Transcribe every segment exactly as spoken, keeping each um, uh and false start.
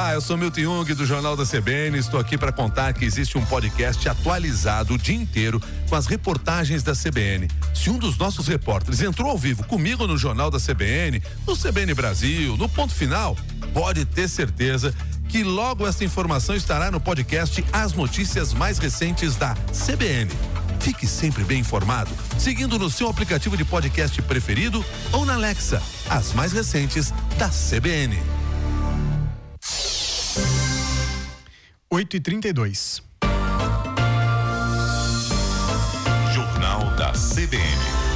Olá, eu sou Milton Jung do Jornal da C B N. Estou aqui para contar que existe um podcast atualizado o dia inteiro com as reportagens da C B N. Se um dos nossos repórteres entrou ao vivo comigo no Jornal da C B N, no C B N Brasil, no Ponto Final, pode ter certeza que logo essa informação estará no podcast As Notícias Mais Recentes da C B N. Fique sempre bem informado, seguindo no seu aplicativo de podcast preferido ou na Alexa, as mais recentes da C B N. oito e trinta e dois. Jornal da C B N.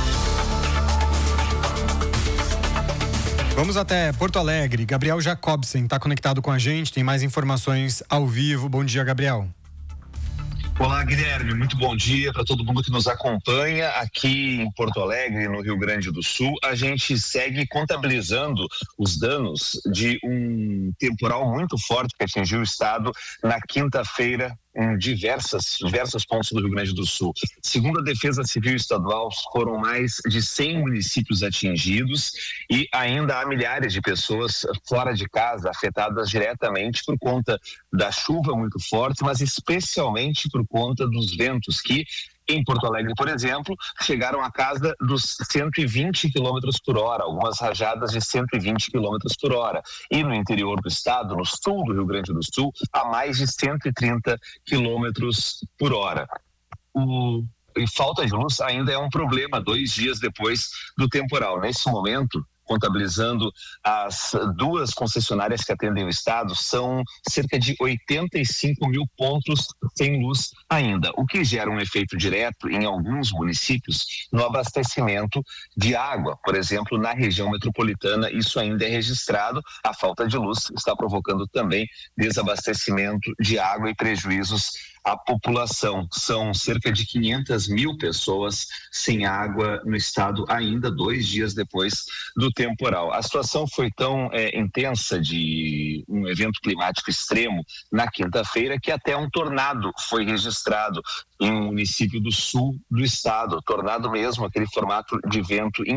Vamos até Porto Alegre. Gabriel Jacobsen está conectado com a gente, tem mais informações ao vivo. Bom dia, Gabriel. Olá, Guilherme, muito bom dia para todo mundo que nos acompanha aqui em Porto Alegre, no Rio Grande do Sul. A gente segue contabilizando os danos de um temporal muito forte que atingiu o estado na quinta-feira em diversas, diversos pontos do Rio Grande do Sul. Segundo a Defesa Civil Estadual, foram mais de cem municípios atingidos e ainda há milhares de pessoas fora de casa afetadas diretamente por conta da chuva muito forte, mas especialmente por conta dos ventos que, em Porto Alegre, por exemplo, chegaram à casa dos cento e vinte quilômetros por hora, algumas rajadas de cento e vinte quilômetros por hora. E no interior do estado, no sul do Rio Grande do Sul, a mais de cento e trinta quilômetros por hora. O E falta de luz ainda é um problema dois dias depois do temporal. Nesse momento, contabilizando as duas concessionárias que atendem o estado, são cerca de oitenta e cinco mil pontos sem luz ainda, o que gera um efeito direto em alguns municípios no abastecimento de água. Por exemplo, na região metropolitana, isso ainda é registrado. A falta de luz está provocando também desabastecimento de água e prejuízos à população. São cerca de quinhentas mil pessoas sem água no estado ainda dois dias depois do temporal. A situação foi tão é, intensa de um evento climático extremo na quinta-feira que até um tornado foi registrado em um município do sul do estado. Tornado mesmo, aquele formato de vento